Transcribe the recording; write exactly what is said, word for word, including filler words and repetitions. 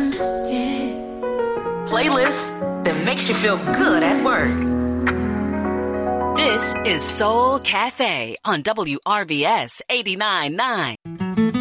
Playlist that makes you feel good at work. This is Soul Cafe on W R V S eighty-nine point nine.